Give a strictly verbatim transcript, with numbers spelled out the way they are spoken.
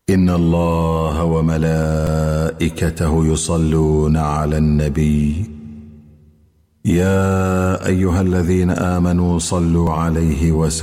إن الله وملائكته يصلون على النبي يا أيها الذين آمنوا صلوا عليه وسلموا